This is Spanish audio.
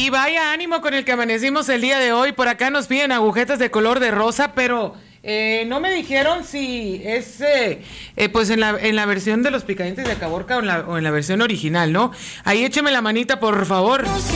Y vaya ánimo con el que amanecimos el día de hoy. Por acá nos piden agujetas de color de rosa, pero no me dijeron si es pues en la versión de los Picadientes de Caborca o en la versión original, ¿no? Ahí écheme la manita, por favor.